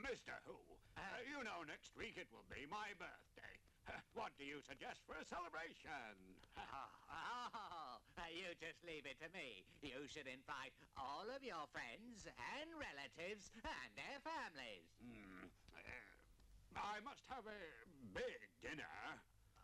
Mr. Who, you know next week it will be my birthday. What do you suggest for a celebration? You just leave it to me. You should invite all of your friends and relatives and their families. I must have a big dinner.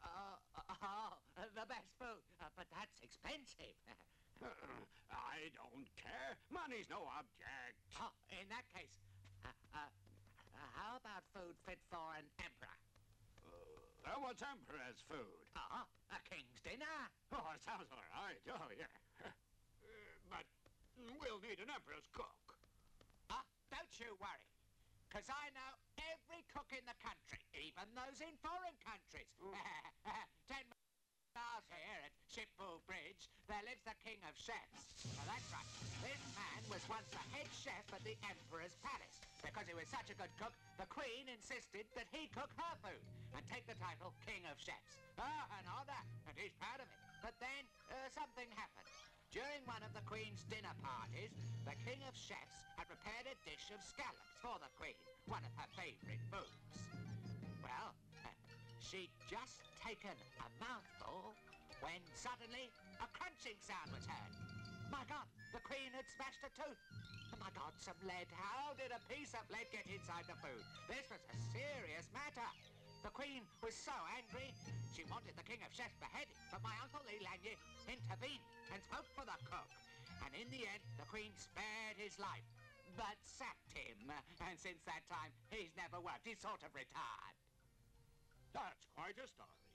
The best food, but that's expensive. I don't care. Money's no object. In that case, how about food fit for an emperor? What's Emperor's food? A king's dinner. Oh, it sounds all right. Oh, yeah. But we'll need an Emperor's cook. Don't you worry, because I know every cook in the country, even those in foreign countries. 10 miles here at Shippool Bridge, there lives the King of Chefs. Now, that's right. This man was once the head chef at the Emperor's palace. Because he was such a good cook, the Queen insisted that he cook her food and take the title King of Chefs. An honor, and he's proud of it. But then something happened. During one of the Queen's dinner parties, the King of Chefs had prepared a dish of scallops for the Queen, one of her favourite foods. Well, she'd just taken a mouthful when suddenly a crunching sound was heard. My God, the Queen had smashed a tooth. Oh, my God, some lead. How did a piece of lead get inside the food? This was a serious matter. The Queen was so angry, she wanted the King of Chefs beheaded, but my Uncle Lee Lanyard intervened and spoke for the cook. And in the end, the Queen spared his life, but sacked him. And since that time, he's never worked. He's sort of retired. That's quite a story.